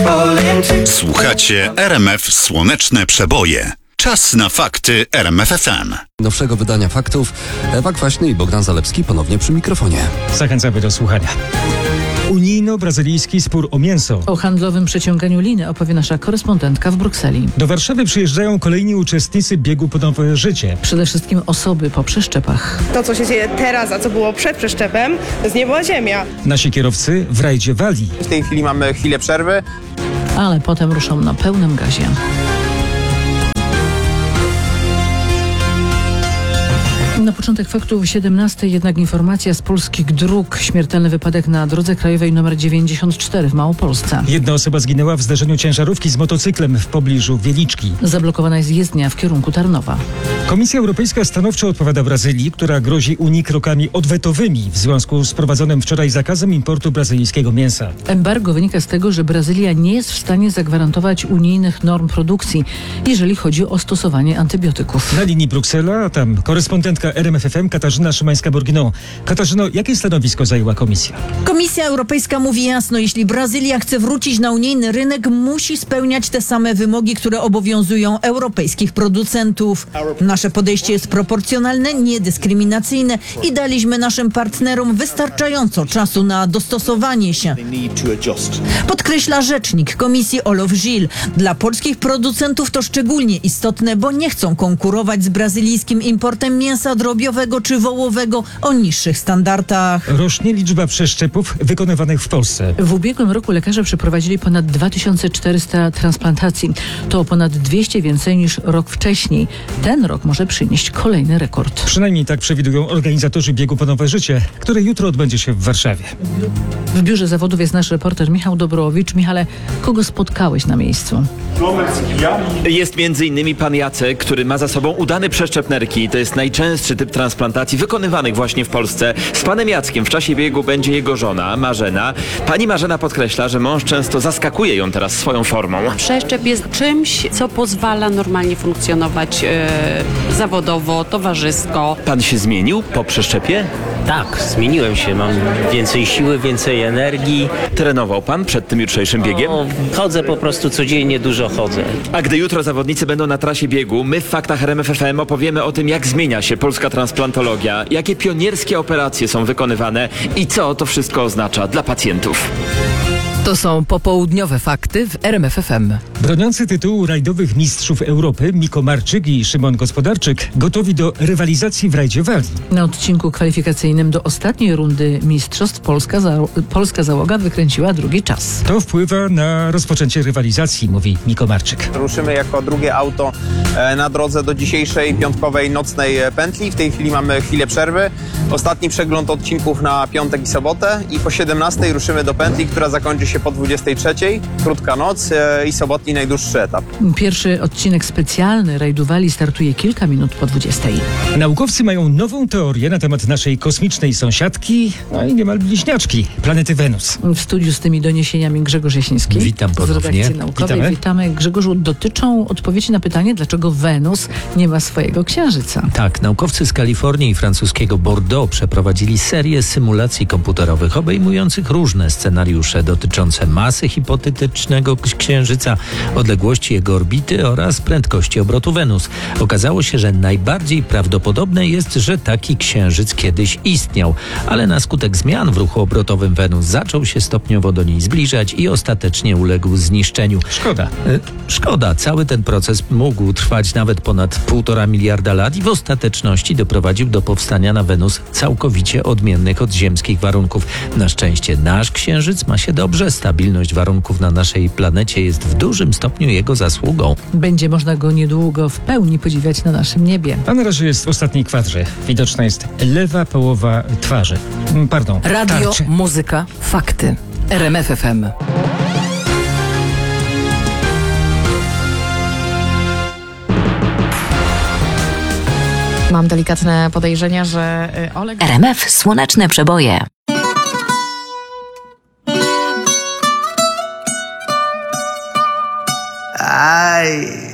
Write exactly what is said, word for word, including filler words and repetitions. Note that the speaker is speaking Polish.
Słuchacie R M F Słoneczne Przeboje. Czas na fakty R M F F M. Nowszego wydania faktów Ewa Kwaśny i Bogdan Zalewski ponownie przy mikrofonie. Zachęcamy do słuchania. Unijno-brazylijski spór o mięso. O handlowym przeciąganiu liny opowie nasza korespondentka w Brukseli. Do Warszawy przyjeżdżają kolejni uczestnicy biegu po nowe życie. Przede wszystkim osoby po przeszczepach. To, co się dzieje teraz, a co było przed przeszczepem, to jest niebo a ziemia. Nasi kierowcy w rajdzie Walii. W tej chwili mamy chwilę przerwy. Ale potem ruszą na pełnym gazie. Na początek faktów siedemnastej jednak informacja z polskich dróg. Śmiertelny wypadek na drodze krajowej nr dziewięćdziesiąt cztery w Małopolsce. Jedna osoba zginęła w zdarzeniu ciężarówki z motocyklem w pobliżu Wieliczki. Zablokowana jest jezdnia w kierunku Tarnowa. Komisja Europejska stanowczo odpowiada Brazylii, która grozi Unii krokami odwetowymi w związku z prowadzonym wczoraj zakazem importu brazylijskiego mięsa. Embargo wynika z tego, że Brazylia nie jest w stanie zagwarantować unijnych norm produkcji, jeżeli chodzi o stosowanie antybiotyków. Na linii Bruksela, a tam korespondentka R M F F M Katarzyna Szymańska-Borginą. Katarzyno, jakie stanowisko zajęła komisja? Komisja Europejska mówi jasno, jeśli Brazylia chce wrócić na unijny rynek, musi spełniać te same wymogi, które obowiązują europejskich producentów. Nasze podejście jest proporcjonalne, niedyskryminacyjne i daliśmy naszym partnerom wystarczająco czasu na dostosowanie się. Podkreśla rzecznik Komisji Olof Gil. Dla polskich producentów to szczególnie istotne, bo nie chcą konkurować z brazylijskim importem mięsa drobiowego czy wołowego o niższych standardach. Rośnie liczba przeszczepów wykonywanych w Polsce. W ubiegłym roku lekarze przeprowadzili ponad dwa tysiące czterysta transplantacji. To o ponad dwieście więcej niż rok wcześniej. Ten rok może przynieść kolejny rekord. Przynajmniej tak przewidują organizatorzy biegu po nowe życie, który jutro odbędzie się w Warszawie. W biurze zawodów jest nasz reporter Michał Dobrowicz. Michale, kogo spotkałeś na miejscu? Jest między innymi pan Jacek, który ma za sobą udany przeszczep nerki. To jest najczęstszy typ transplantacji wykonywanych właśnie w Polsce. Z panem Jackiem w czasie biegu będzie jego żona, Marzena. Pani Marzena podkreśla, że mąż często zaskakuje ją teraz swoją formą. Przeszczep jest czymś, co pozwala normalnie funkcjonować e, zawodowo, towarzysko. Pan się zmienił po przeszczepie? Tak, zmieniłem się. Mam więcej siły, więcej energii. Trenował pan przed tym jutrzejszym biegiem? O, chodzę po prostu codziennie, dużo chodzę. A gdy jutro zawodnicy będą na trasie biegu, my w faktach R M F F M opowiemy o tym, jak zmienia się polska transplantologia, jakie pionierskie operacje są wykonywane i co to wszystko oznacza dla pacjentów. To są popołudniowe fakty w R M F F M. Broniący tytułu rajdowych mistrzów Europy Miko Marczyk i Szymon Gospodarczyk gotowi do rywalizacji w rajdzie Walii. Na odcinku kwalifikacyjnym do ostatniej rundy mistrzostw polska, za, polska załoga wykręciła drugi czas. To wpływa na rozpoczęcie rywalizacji, mówi Miko Marczyk. Ruszymy jako drugie auto na drodze do dzisiejszej piątkowej nocnej pętli. W tej chwili mamy chwilę przerwy. Ostatni przegląd odcinków na piątek i sobotę i po siedemnastej ruszymy do pętli, która zakończy się po dwudziestej trzeciej. Krótka noc i sobotni najdłuższy etap. Pierwszy odcinek specjalny rajdu Walii startuje kilka minut po dwudziestej. Naukowcy mają nową teorię na temat naszej kosmicznej sąsiadki, a i niemal bliźniaczki, planety Wenus. W studiu z tymi doniesieniami Grzegorz Jasiński. Witam ponownie. Z redakcji naukowej. Witamy. Witamy. Grzegorzu, dotyczą odpowiedzi na pytanie, dlaczego Wenus nie ma swojego księżyca. Tak, naukowcy z Kalifornii i francuskiego Bordeaux przeprowadzili serię symulacji komputerowych obejmujących różne scenariusze dotyczące masy hipotetycznego księżyca, odległości jego orbity oraz prędkości obrotu Wenus. Okazało się, że najbardziej prawdopodobne jest, że taki księżyc kiedyś istniał, ale na skutek zmian w ruchu obrotowym Wenus zaczął się stopniowo do niej zbliżać i ostatecznie uległ zniszczeniu. Szkoda. E, szkoda. Cały ten proces mógł trwać nawet ponad półtora miliarda lat i w ostateczności doprowadził do powstania na Wenus całkowicie odmiennych od ziemskich warunków. Na szczęście nasz księżyc ma się dobrze. Stabilność warunków na naszej planecie jest w dużym stopniu jego zasługą. Będzie można go niedługo w pełni podziwiać na naszym niebie. A na razie jest w ostatniej kwadrze. Widoczna jest lewa połowa twarzy. Pardon. Radio, tarczy. muzyka, fakty. R M F F M. Mam delikatne podejrzenia, że Oleg... R M F Słoneczne Przeboje. Aj.